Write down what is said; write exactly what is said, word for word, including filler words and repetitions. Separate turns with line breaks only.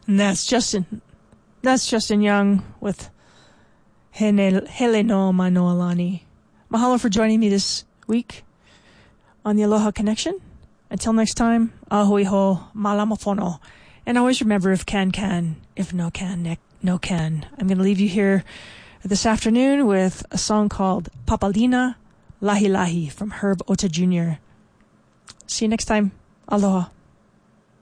And that's Justin. That's Justin Young with Hele no Manoalani. Mahalo for joining me this week on the Aloha Connection. Until next time, ahui ho, malamafono. And always remember, if can, can. If no can, no can. I'm going to leave you here this afternoon with a song called Papalina Lahi Lahi from Herb Ota Junior See you next time. Aloha.